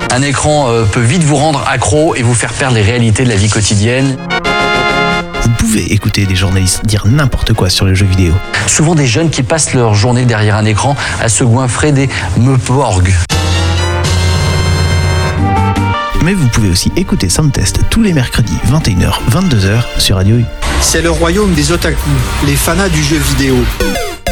Un écran peut vite vous rendre accro et vous faire perdre les réalités de la vie quotidienne. Vous pouvez écouter des journalistes dire n'importe quoi sur les jeux vidéo. Souvent des jeunes qui passent leur journée derrière un écran à se goinfrer des meuporgs. Mais vous pouvez aussi écouter Soundtest tous les mercredis 21h, 22h sur Radio U. C'est le royaume des otaku, les fanas du jeu vidéo.